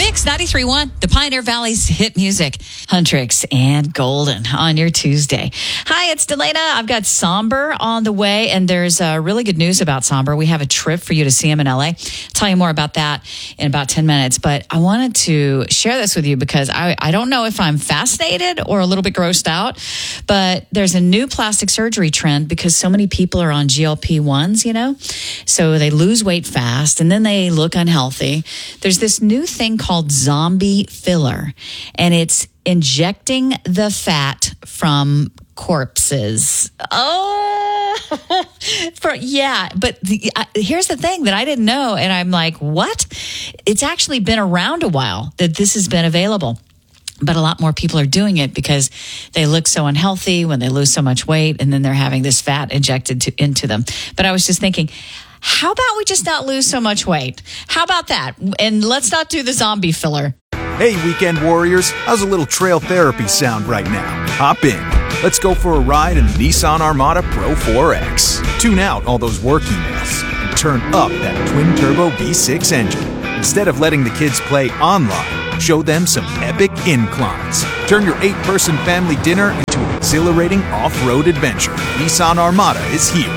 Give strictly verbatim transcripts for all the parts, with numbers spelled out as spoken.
Mix ninety-three point one, the Pioneer Valley's hit music. Huntrix and Golden on your Tuesday. Hi, it's Delana. I've got Somber on the way, and there's uh, really good news about Somber. We have a trip for you to see him in L A. I'll tell you more about that in about ten minutes, but I wanted to share this with you because I, I don't know if I'm fascinated or a little bit grossed out, but there's a new plastic surgery trend because so many people are on G L P ones, you know? So they lose weight fast, and then they look unhealthy. There's this new thing called zombie filler, and it's injecting the fat from corpses. Oh, for, yeah. But the, uh, here's the thing that I didn't know, and I'm like, what? It's actually been around a while that this has been available. But a lot more people are doing it because they look so unhealthy when they lose so much weight, and then they're having this fat injected to, into them. But I was just thinking, how about we just not lose so much weight? How about that? And let's not do the zombie filler. Hey, weekend warriors, how's a little trail therapy sound right now? Hop in. Let's go for a ride in the Nissan Armada Pro four X. Tune out all those work emails and turn up that twin-turbo V six engine. Instead of letting the kids play online, show them some epic inclines. Turn your eight-person family dinner into an exhilarating off-road adventure. Nissan Armada is here.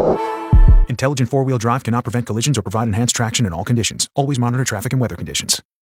Intelligent four-wheel drive cannot prevent collisions or provide enhanced traction in all conditions. Always monitor traffic and weather conditions.